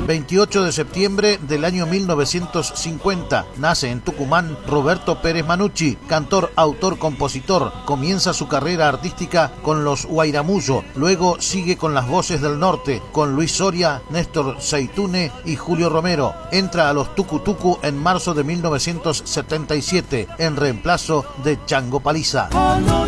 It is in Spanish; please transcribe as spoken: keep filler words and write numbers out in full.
veintiocho de septiembre del año mil novecientos cincuenta, nace en Tucumán Roberto Pérez Manucci, cantor, autor, compositor. Comienza su carrera artística con los Guairamullo, luego sigue con las Voces del Norte, con Luis Soria, Néstor Zeitune y Julio Romero. Entra a los Tucu Tucu en marzo de mil novecientos setenta y siete, en reemplazo de Chango Paliza.